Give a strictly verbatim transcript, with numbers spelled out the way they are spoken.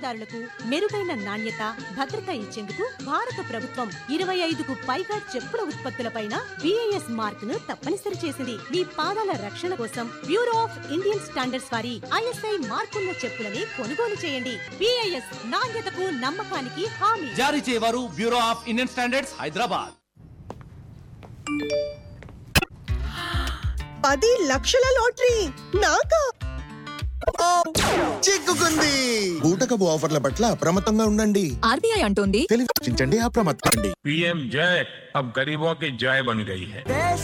వినియోగదారులకు మెరుగైన నాణ్యత, భద్రత ఇచ్చేందుకు భారత ప్రభుత్వం ఇరవై ఐదుకు పైగా చెప్పుల ఉత్పత్తులపైన బిఐఎస్ మార్క్ ను తప్పనిసరి చేసింది. మీ పాదాల రక్షణ కోసం బ్యూరో ఆఫ్ ఇండియన్ స్టాండర్డ్స్ వారి ఐఎస్ఐ మార్కున్న చెప్పులని కొనుగోలు చేయండి. బిఐఎస్ నాణ్యతకు, నమ్మకానికి హామీ. జారీ చేయవారు bureau of Indian standards, Hyderabad. పది లక్షల లాటరీ నాకా? చిక్కుకుంది. బూటకపు ఆఫర్ల పట్ల అప్రమత్తంగా ఉండండి. ఆర్బీఐ అంటోంది తెలివించండి, అప్రమత్తండి. पीएम जय अब गरीबों की जय बन गई है.